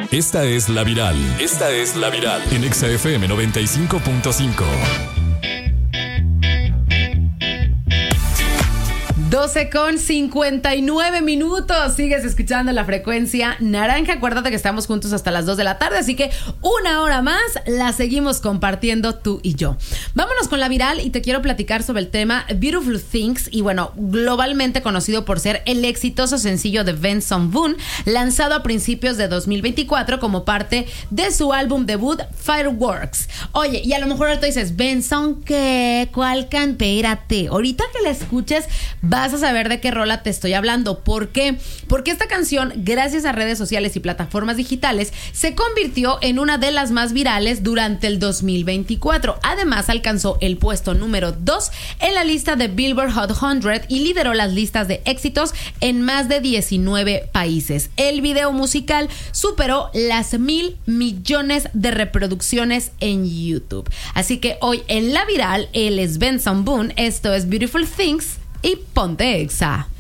Esta es La Viral. Esta es La Viral. En Exa FM 95.5. 12:59. Sigues escuchando la frecuencia naranja. Acuérdate que estamos juntos hasta las 2 de la tarde, así que una hora más la seguimos compartiendo tú y yo. Vámonos con la viral y te quiero platicar sobre el tema Beautiful Things, y bueno, globalmente conocido por ser el exitoso sencillo de Benson Boone, lanzado a principios de 2024 como parte de su álbum debut Fireworks. Oye, y a lo mejor ahorita dices, Benson, ¿qué? ¿Cuál can? Espérate, ahorita que la escuches vas a saber de qué rola te estoy hablando. ¿Por qué? Porque esta canción, gracias a redes sociales y plataformas digitales, se convirtió en una de las más virales durante el 2024. Además, alcanzó el puesto número 2 en la lista de Billboard Hot 100 y lideró las listas de éxitos en más de 19 países. El video musical superó las 1,000 millones de reproducciones en YouTube. Así que hoy en la viral, él es Benson Boone, esto es Beautiful Things y ponte Exa.